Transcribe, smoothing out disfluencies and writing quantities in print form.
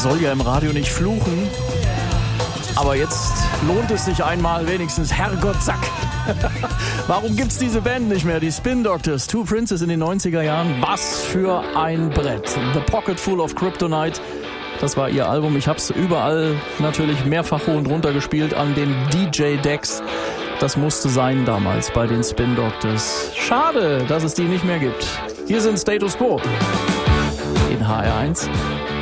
soll ja im Radio nicht fluchen. Aber jetzt lohnt es sich einmal wenigstens, Herrgott Sack. Warum gibt's diese Band nicht mehr? Die Spin Doctors, Two Princes in den 90er Jahren. Was für ein Brett. The Pocket Full of Kryptonite. Das war ihr Album. Ich hab's überall natürlich mehrfach hoch und runter gespielt an den DJ-Decks. Das musste sein damals bei den Spin Doctors. Schade, dass es die nicht mehr gibt. Hier sind Status Quo in HR1.